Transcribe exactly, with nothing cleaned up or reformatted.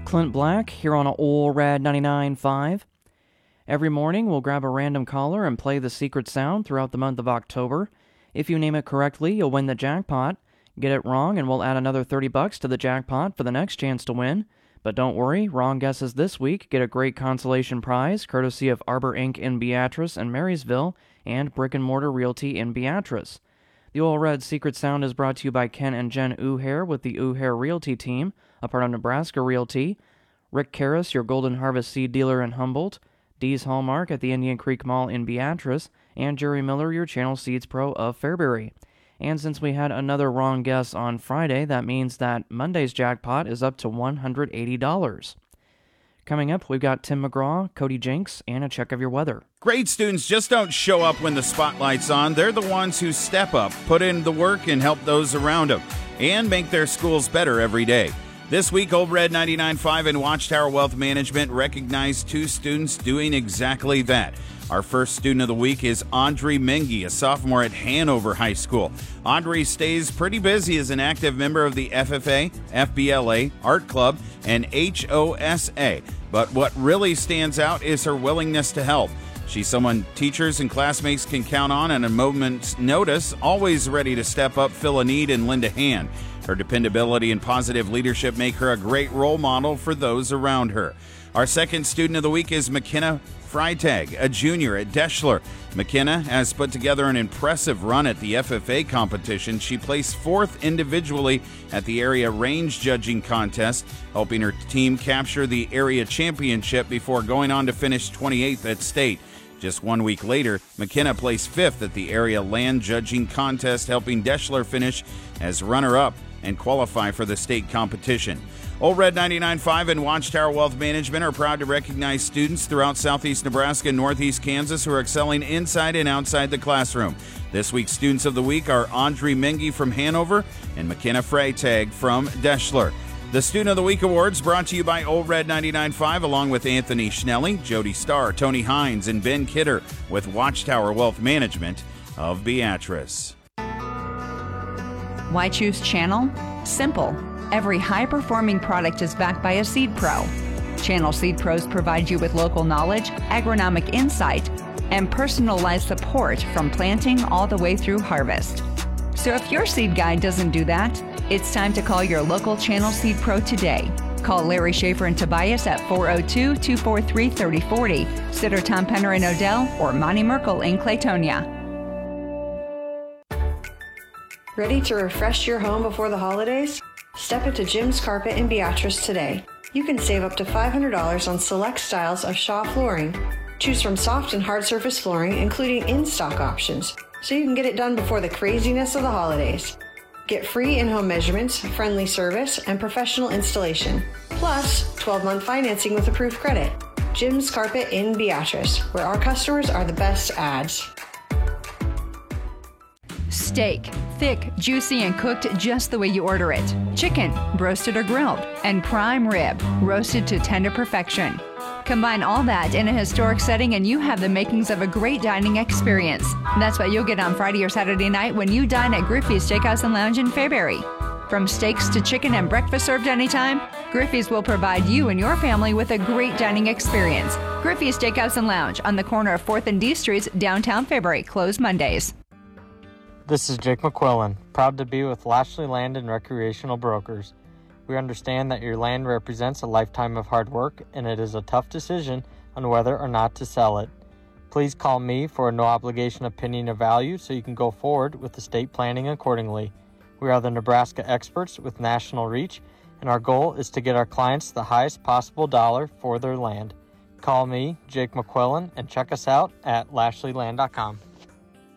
Clint Black here on Ole Rad ninety-nine point five. Every morning we'll grab a random caller and play the secret sound throughout the month of October. If you name it correctly, you'll win the jackpot. Get it wrong and we'll add another thirty bucks to the jackpot for the next chance to win. But don't worry, wrong guesses this week get a great consolation prize courtesy of Arbor Incorporated in Beatrice and Marysville and Brick and Mortar Realty in Beatrice. The Ole Red Secret Sound is brought to you by Ken and Jen Uhair with the Uhair Realty team, a part of Nebraska Realty, Rick Karras, your Golden Harvest seed dealer in Humboldt, Dee's Hallmark at the Indian Creek Mall in Beatrice, and Jerry Miller, your Channel Seeds Pro of Fairbury. And since we had another wrong guess on Friday, that means that Monday's jackpot is up to one hundred eighty dollars. Coming up, we've got Tim McGraw, Cody Jinks, and a check of your weather. Grade students just don't show up when the spotlight's on. They're the ones who step up, put in the work, and help those around them, and make their schools better every day. This week, Ole Red ninety-nine point five and Watchtower Wealth Management recognized two students doing exactly that. Our first student of the week is Audrey Mengi, a sophomore at Hanover High School. Audrey stays pretty busy as an active member of the F F A, F B L A, Art Club, and H O S A. But what really stands out is her willingness to help. She's someone teachers and classmates can count on at a moment's notice, always ready to step up, fill a need, and lend a hand. Her dependability and positive leadership make her a great role model for those around her. Our second student of the week is McKenna Freitag, a junior at Deschler. McKenna has put together an impressive run at the F F A competition. She placed fourth individually at the area range judging contest, helping her team capture the area championship before going on to finish twenty-eighth at state. Just one week later, McKenna placed fifth at the area land judging contest, helping Deschler finish as runner-up and qualify for the state competition. Ole Red ninety-nine point five and Watchtower Wealth Management are proud to recognize students throughout southeast Nebraska and northeast Kansas who are excelling inside and outside the classroom. This week's students of the week are Audrey Mengi from Hanover and McKenna Freitag from Deschler. The Student of the Week Awards brought to you by Ole Red ninety-nine point five along with Anthony Schnelly, Jody Starr, Tony Hines, and Ben Kidder with Watchtower Wealth Management of Beatrice. Why choose Channel? Simple. Every high-performing product is backed by a Seed Pro. Channel Seed Pros provide you with local knowledge, agronomic insight, and personalized support from planting all the way through harvest. So if your seed guide doesn't do that, it's time to call your local Channel Seed Pro today. Call Larry Schaefer and Tobias at four oh two, two four three, three oh four oh, Sitter Tom Penner in Odell, or Monty Merkel in Claytonia. Ready to refresh your home before the holidays? Step into Jim's Carpet in Beatrice today. You can save up to five hundred dollars on select styles of Shaw flooring. Choose from soft and hard surface flooring, including in-stock options, so you can get it done before the craziness of the holidays. Get free in-home measurements, friendly service, and professional installation. Plus, twelve-month financing with approved credit. Jim's Carpet in Beatrice, where our customers are the best ads. Steak, thick, juicy, and cooked just the way you order it. Chicken, roasted or grilled. And prime rib, roasted to tender perfection. Combine all that in a historic setting and you have the makings of a great dining experience. That's what you'll get on Friday or Saturday night when you dine at Griffey's Steakhouse and Lounge in Fairbury. From steaks to chicken and breakfast served anytime, Griffey's will provide you and your family with a great dining experience. Griffey's Steakhouse and Lounge on the corner of fourth and D Streets, downtown Fairbury, closed Mondays. This is Jake McQuillan, proud to be with Lashley Land and Recreational Brokers. We understand that your land represents a lifetime of hard work, and it is a tough decision on whether or not to sell it. Please call me for a no-obligation opinion of value so you can go forward with estate planning accordingly. We are the Nebraska experts with national reach, and our goal is to get our clients the highest possible dollar for their land. Call me, Jake McQuillan, and check us out at lashley land dot com.